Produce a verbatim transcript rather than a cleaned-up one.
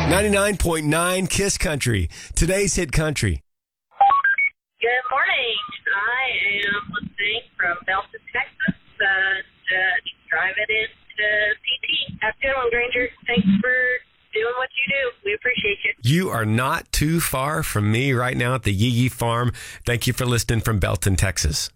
ninety-nine point nine KISS Country, today's hit country. Good morning. I am listening from Belton, Texas, uh, uh, driving into P T. Have a good one, Granger. Thanks for doing what you do. We appreciate you. You are not too far from me right now at the Yee Yee Farm. Thank you for listening from Belton, Texas.